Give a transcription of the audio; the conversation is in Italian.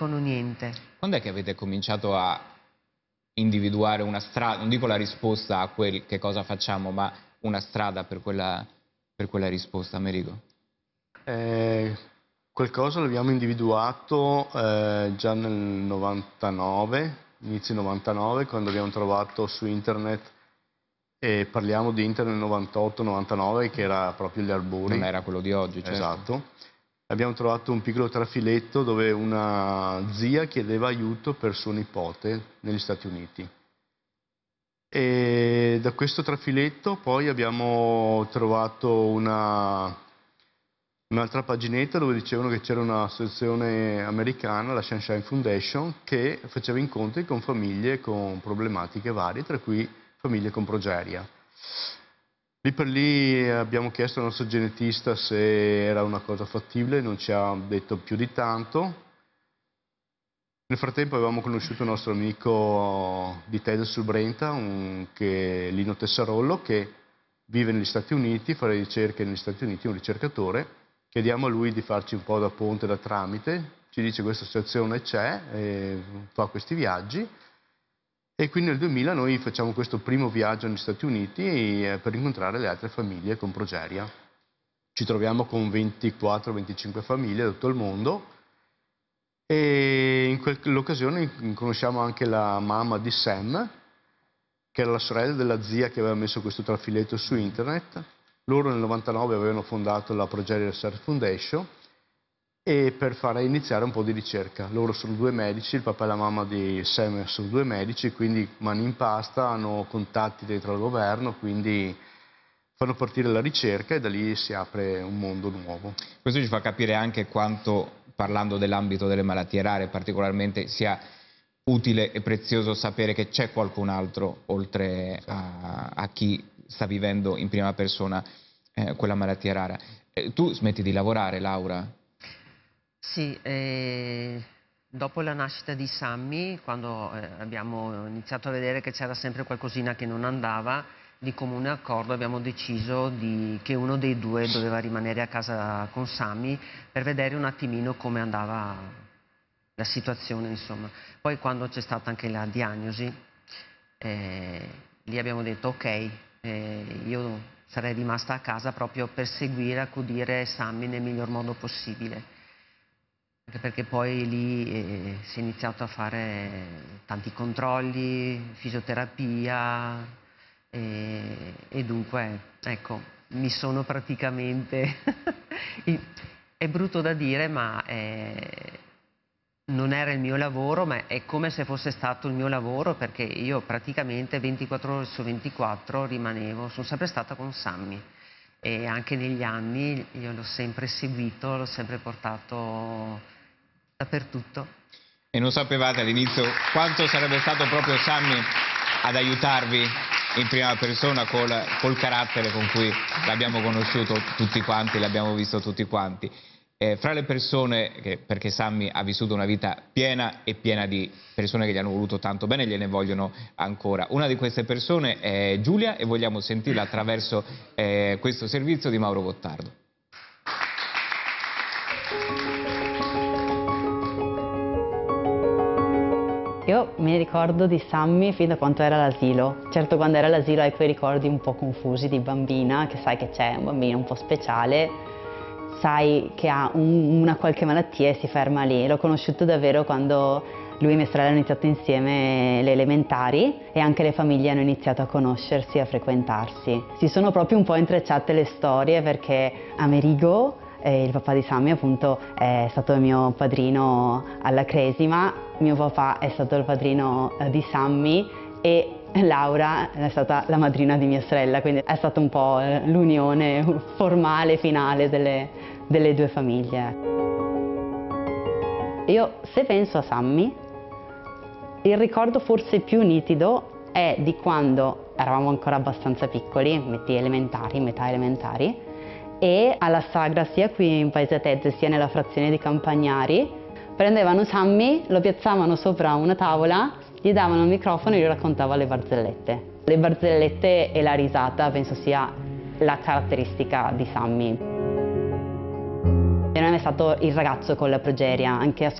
dicono niente. Quando è che avete cominciato a individuare una strada, non dico la risposta a quel che cosa facciamo, ma una strada per quella risposta, Amerigo? Qualcosa l'abbiamo individuato già nel 99, inizio 99, quando abbiamo trovato su internet, e parliamo di internet 98-99, che era proprio gli albori. Non era quello di oggi, certo. Esatto. Abbiamo trovato un piccolo trafiletto dove una zia chiedeva aiuto per suo nipote negli Stati Uniti. E da questo trafiletto poi abbiamo trovato un'altra paginetta dove dicevano che c'era un'associazione americana, la Sunshine Foundation, che faceva incontri con famiglie con problematiche varie, tra cui famiglie con progeria. Lì per lì abbiamo chiesto al nostro genetista se era una cosa fattibile, non ci ha detto più di tanto. Nel frattempo avevamo conosciuto un nostro amico di Tese sul Brenta, Lino Tessarollo, che vive negli Stati Uniti, fa le ricerche negli Stati Uniti, un ricercatore. Chiediamo a lui di farci un po' da ponte, da tramite, ci dice questa associazione c'è, fa questi viaggi. E quindi nel 2000 noi facciamo questo primo viaggio negli Stati Uniti per incontrare le altre famiglie con progeria. Ci troviamo con 24-25 famiglie da tutto il mondo e in quell'occasione conosciamo anche la mamma di Sam, che era la sorella della zia che aveva messo questo trafiletto su internet. Loro nel 99 avevano fondato la Progeria Research Foundation e per fare iniziare un po' di ricerca. Loro sono due medici, il papà e la mamma di Sam sono due medici, quindi mani in pasta, hanno contatti dentro al governo, quindi fanno partire la ricerca e da lì si apre un mondo nuovo. Questo ci fa capire anche quanto, parlando dell'ambito delle malattie rare particolarmente, sia utile e prezioso sapere che c'è qualcun altro oltre a chi sta vivendo in prima persona quella malattia rara. Tu smetti di lavorare, Laura? Sì, dopo la nascita di Sammy, quando abbiamo iniziato a vedere che c'era sempre qualcosina che non andava, di comune accordo abbiamo deciso che uno dei due doveva rimanere a casa con Sammy per vedere un attimino come andava la situazione, insomma. Poi quando c'è stata anche la diagnosi, lì abbiamo detto ok, io sarei rimasta a casa proprio per seguire e accudire Sammy nel miglior modo possibile. Anche perché poi lì si è iniziato a fare tanti controlli, fisioterapia e dunque, ecco, mi sono praticamente... è brutto da dire, ma non era il mio lavoro, ma è come se fosse stato il mio lavoro, perché io praticamente 24 ore su 24 rimanevo, sono sempre stata con Sammy. E anche negli anni io l'ho sempre seguito, l'ho sempre portato dappertutto. E non sapevate all'inizio quanto sarebbe stato proprio Sammy ad aiutarvi in prima persona col carattere con cui l'abbiamo conosciuto tutti quanti, l'abbiamo visto tutti quanti. Fra le persone, perché Sammy ha vissuto una vita piena e piena di persone che gli hanno voluto tanto bene e gliene vogliono ancora. Una di queste persone è Giulia e vogliamo sentirla attraverso questo servizio di Mauro Gottardo. Io mi ricordo di Sammy fin da quando era all'asilo. Certo, quando era all'asilo hai quei ricordi un po' confusi di bambina, che sai che c'è un bambino un po' speciale, sai che ha una qualche malattia e si ferma lì. L'ho conosciuto davvero quando lui e mia sorella hanno iniziato insieme le elementari e anche le famiglie hanno iniziato a conoscersi e a frequentarsi. Si sono proprio un po' intrecciate le storie perché Amerigo, il papà di Sammy, appunto, è stato il mio padrino alla cresima, mio papà è stato il padrino di Sammy e Laura è stata la madrina di mia sorella, quindi è stata un po' l'unione formale, finale delle due famiglie. Io, se penso a Sammy, il ricordo forse più nitido è di quando eravamo ancora abbastanza piccoli, metà elementari, e alla sagra sia qui in Paese Tezze sia nella frazione di Campagnari prendevano Sammy, lo piazzavano sopra una tavola, gli davano il microfono e gli raccontava le barzellette. Le barzellette e la risata penso sia la caratteristica di Sammy. Non è stato il ragazzo con la progeria, anche a